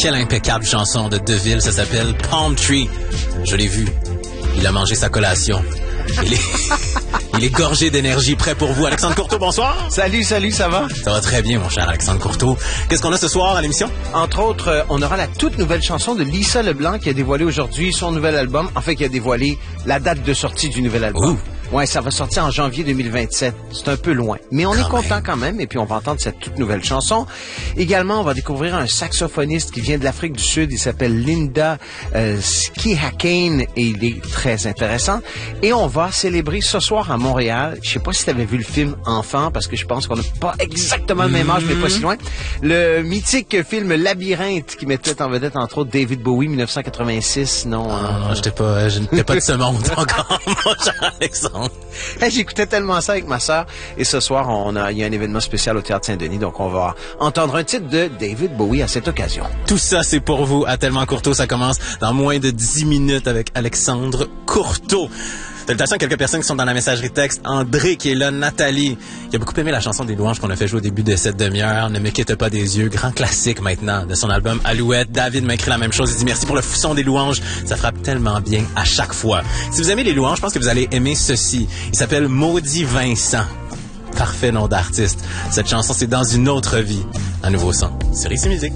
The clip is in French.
Quelle impeccable chanson de Deville, ça s'appelle Palm Tree. Je l'ai vu. Il a mangé sa collation. Il est gorgé d'énergie, prêt pour vous. Alexandre Courteau, bonsoir. Salut, ça va? Ça va très bien, mon cher Alexandre Courteau. Qu'est-ce qu'on a ce soir à l'émission? Entre autres, on aura la toute nouvelle chanson de Lisa Leblanc qui a dévoilé aujourd'hui son nouvel album. En fait, qui a dévoilé la date de sortie du nouvel album. Ouais, ça va sortir en janvier 2027. C'est un peu loin. Mais on est content quand même. Et puis, on va entendre cette toute nouvelle chanson. Également, on va découvrir un saxophoniste qui vient de l'Afrique du Sud. Il s'appelle Linda Skihakane et il est très intéressant. Et on va célébrer ce soir à Montréal. Je sais pas si tu avais vu le film Enfant, parce que je pense qu'on n'a pas exactement le même âge, mais pas si loin. Le mythique film Labyrinthe qui mettait en vedette, entre autres, David Bowie, 1986. Non, je n'étais pas de ce monde encore, mon cher Alexandre. Hey, j'écoutais tellement ça avec ma sœur. Et ce soir, il y a un événement spécial au Théâtre Saint-Denis. Donc, on va entendre un titre de David Bowie à cette occasion. Tout ça, c'est pour vous. À Tellement Courteau, ça commence dans moins de 10 minutes avec Alexandre Courteau. Salutations à quelques personnes qui sont dans la messagerie texte. André qui est là, Nathalie, qui a beaucoup aimé la chanson des louanges qu'on a fait jouer au début de cette demi-heure. Ne me quitte pas des yeux, grand classique maintenant de son album Alouette. David m'a écrit la même chose. Il dit merci pour le son des louanges. Ça frappe tellement bien à chaque fois. Si vous aimez les louanges, je pense que vous allez aimer ceci. Il s'appelle Maudit Vincent. Parfait nom d'artiste. Cette chanson, c'est Dans une autre vie. Un nouveau son. Sur Ici Musique.